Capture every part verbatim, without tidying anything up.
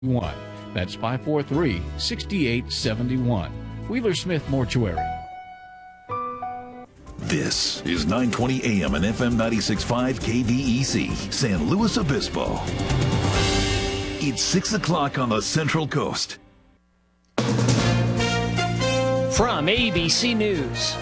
one. That's five four three, six eight seven one. Wheeler Smith Mortuary. This is nine twenty A M and F M ninety-six point five K V E C, San Luis Obispo. It's six o'clock on the Central Coast. From A B C News,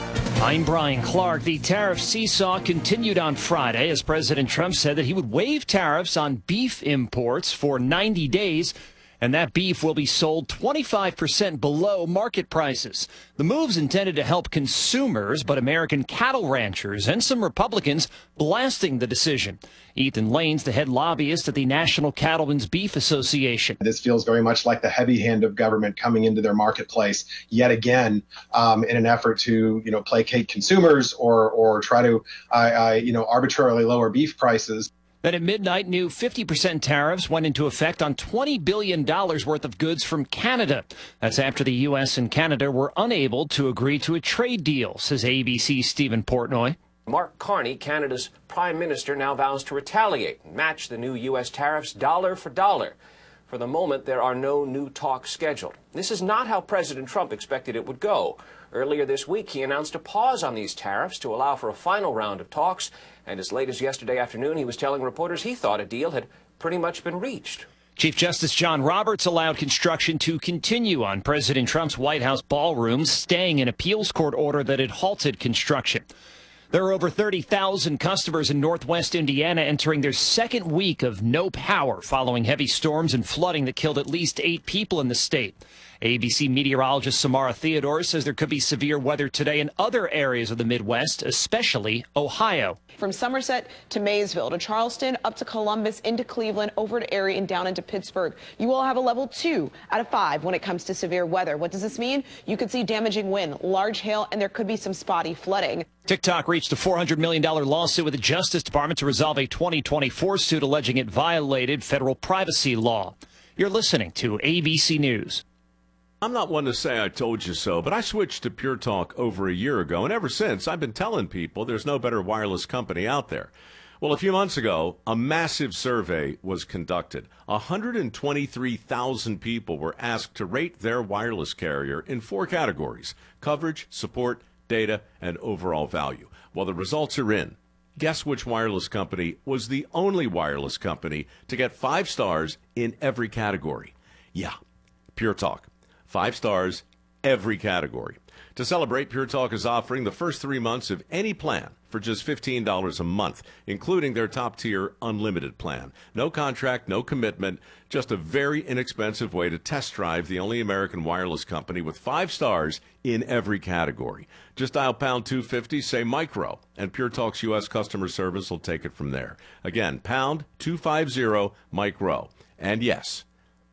I'm Brian Clark. The tariff seesaw continued on Friday as President Trump said that he would waive tariffs on beef imports for ninety days, and that beef will be sold twenty-five percent below market prices. The move's intended to help consumers, but American cattle ranchers and some Republicans blasting the decision. Ethan Lane's the head lobbyist at the National Cattlemen's Beef Association. This feels very much like the heavy hand of government coming into their marketplace yet again, um, in an effort to, you know, placate consumers or or try to, uh, uh, you know, arbitrarily lower beef prices. Then at midnight, new fifty percent tariffs went into effect on twenty billion dollars worth of goods from Canada. That's after the U S and Canada were unable to agree to a trade deal, says A B C's Stephen Portnoy. Mark Carney, Canada's prime minister, now vows to retaliate and match the new U S tariffs dollar for dollar. For the moment, there are no new talks scheduled. This is not how President Trump expected it would go. Earlier this week, he announced a pause on these tariffs to allow for a final round of talks. And as late as yesterday afternoon, he was telling reporters he thought a deal had pretty much been reached. Chief Justice John Roberts allowed construction to continue on President Trump's White House ballrooms, staying an appeals court order that had halted construction. There are over thirty thousand customers in northwest Indiana entering their second week of no power following heavy storms and flooding that killed at least eight people in the state. A B C meteorologist Samara Theodore says there could be severe weather today in other areas of the Midwest, especially Ohio. From Somerset to Maysville to Charleston, up to Columbus, into Cleveland, over to Erie, and down into Pittsburgh. You all have a level two out of five when it comes to severe weather. What does this mean? You could see damaging wind, large hail, and there could be some spotty flooding. TikTok reached a four hundred million dollars lawsuit with the Justice Department to resolve a twenty twenty-four suit alleging it violated federal privacy law. You're listening to A B C News. I'm not one to say I told you so, but I switched to Pure Talk over a year ago, and ever since I've been telling people there's no better wireless company out there. Well, a few months ago, a massive survey was conducted. one hundred twenty-three thousand people were asked to rate their wireless carrier in four categories: coverage, support, data, and overall value. Well, the results are in. Guess which wireless company was the only wireless company to get five stars in every category? Yeah, Pure Talk. Five stars, every category. To celebrate, Pure Talk is offering the first three months of any plan for just fifteen dollars a month, including their top-tier unlimited plan. No contract, no commitment, just a very inexpensive way to test drive the only American wireless company with five stars in every category. Just dial pound two fifty, say micro, and Pure Talk's U S customer service will take it from there. Again, pound two fifty, micro. And yes,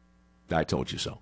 I told you so.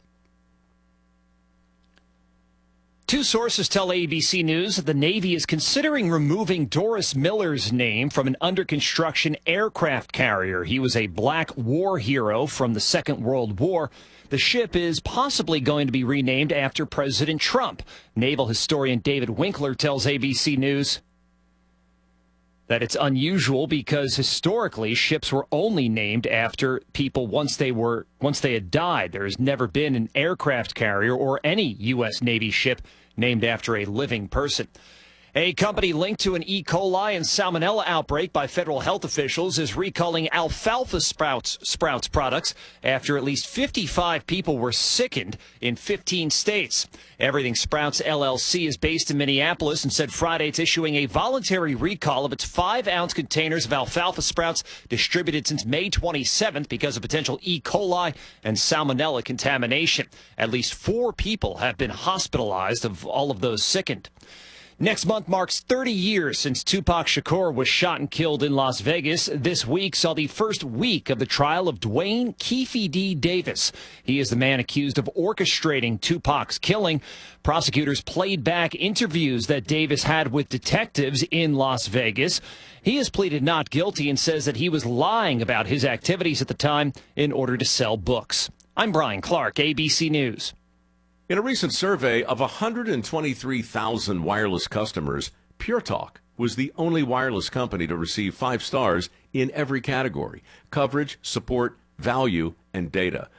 Two sources tell A B C News that the Navy is considering removing Doris Miller's name from an under-construction aircraft carrier. He was a black war hero from the Second World War. The ship is possibly going to be renamed after President Trump. Naval historian David Winkler tells A B C News that it's unusual because historically ships were only named after people once they were once they had died. There has never been an aircraft carrier or any U S Navy ship named after a living person. A company linked to an E. coli and salmonella outbreak by federal health officials is recalling alfalfa sprouts, sprouts products after at least fifty-five people were sickened in fifteen states. Everything Sprouts L L C is based in Minneapolis and said Friday it's issuing a voluntary recall of its five-ounce containers of alfalfa sprouts distributed since May twenty-seventh because of potential E. coli and salmonella contamination. At least four people have been hospitalized of all of those sickened. Next month marks thirty years since Tupac Shakur was shot and killed in Las Vegas. This week saw the first week of the trial of Dwayne Keefe D. Davis. He is the man accused of orchestrating Tupac's killing. Prosecutors played back interviews that Davis had with detectives in Las Vegas. He has pleaded not guilty and says that he was lying about his activities at the time in order to sell books. I'm Brian Clark, A B C News. In a recent survey of one hundred twenty-three thousand wireless customers, Pure Talk was the only wireless company to receive five stars in every category: coverage, support, value, and data.